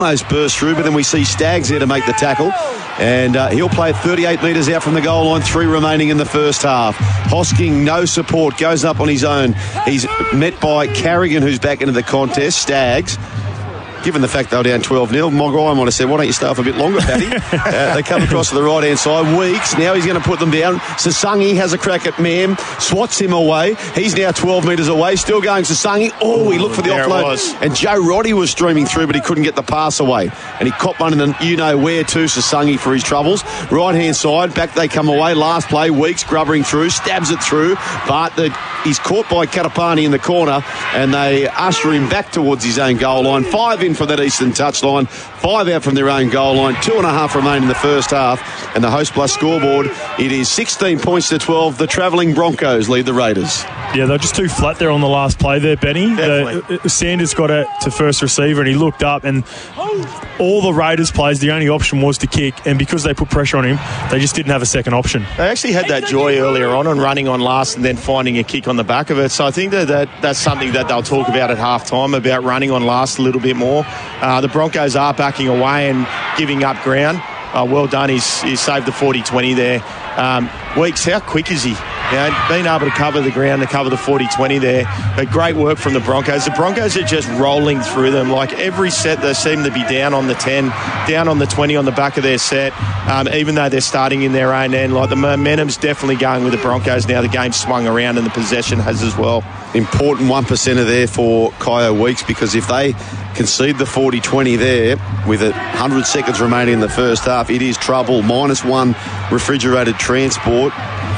almost burst through, but then we see Staggs there to make the tackle, and he'll play 38 metres out from the goal line, 3 remaining in the first half. Hosking, no support, goes up on his own. He's met by Carrigan, who's back into the contest. Staggs, given the fact they were down 12-0, Maguire might have said, why don't you stay off a bit longer, Paddy? They come across to the right-hand side. Weeks, now he's going to put them down. Sasangi has a crack at Mam, swats him away. He's now 12 metres away, still going Sasangi. Oh, he looked for the offload. And Joe Roddy was streaming through, but he couldn't get the pass away. And he copped one in the you-know-where to Sasangi for his troubles. Right-hand side, back they come away. Last play, Weeks grubbering through, stabs it through, but he's caught by Katapani in the corner, and they usher him back towards his own goal line. 5 in from that eastern touchline, 5 out from their own goal line, 2.5 remain in the first half, and the Host Plus scoreboard, it is 16 points to 12. The travelling Broncos lead the Raiders. Yeah, they're just too flat there on the last play there, Benny. Sanders got it to first receiver and he looked up, and all the Raiders players, the only option was to kick, and because they put pressure on him, they just didn't have a second option. They actually had that joy earlier on running on last and then finding a kick on the back of it, so I think that's something that they'll talk about at half-time, about running on last a little bit more. The Broncos are backing away and giving up ground. Well done, he's saved the 40-20 there. Weeks, how quick is he? Being able to cover the ground, to cover the 40-20 there. But great work from the Broncos. The Broncos are just rolling through them. Like every set, they seem to be down on the 10, down on the 20 on the back of their set, even though they're starting in their own end. Like the momentum's definitely going with the Broncos now. The game's swung around and the possession has as well. Important 1%er there for Kyo Weeks, because if they concede the 40-20 there with 100 seconds remaining in the first half, it is trouble. -1 refrigerated transport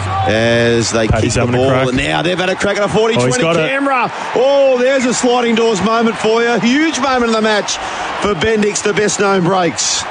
as they Paddy's kick the ball. And now they've had a crack at a 40-20 Canberra. Oh, there's a sliding doors moment for you. Huge moment in the match for Bendix, the best known breaks.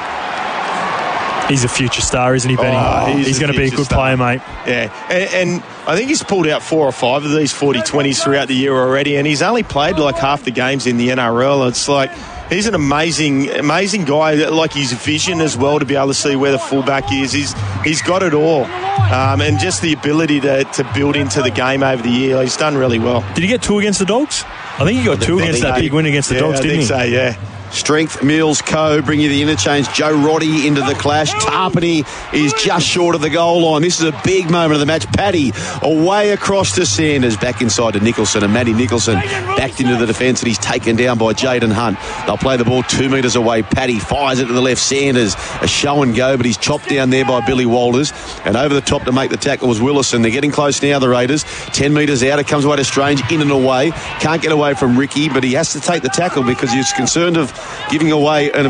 He's a future star, isn't he, Benny? He's going to be a good player, mate. Yeah, and I think he's pulled out 4 or 5 of these 40-20s throughout the year already, and he's only played like half the games in the NRL. It's like he's an amazing guy. Like his vision as well, to be able to see where the fullback is. He's got it all, and just the ability to build into the game over the year. He's done really well. Did he get 2 against the Dogs? I think he got 2 against that big win against the Dogs, didn't he? I think so, yeah. Strength, Mills, Co bring you the interchange. Joe Roddy into the clash. Tarpany is just short of the goal line. This is a big moment of the match. Paddy away across to Sanders, back inside to Nicholson, and Matty Nicholson backed into the defence, and he's taken down by Jaden Hunt. They'll play the ball 2 metres away. Paddy fires it to the left. Sanders, a show and go, but he's chopped down there by Billy Walters, and over the top to make the tackle was Willison. They're getting close now, the Raiders. 10 metres out, it comes away to Strange, in and away. Can't get away from Ricky, but he has to take the tackle because he's concerned of giving away an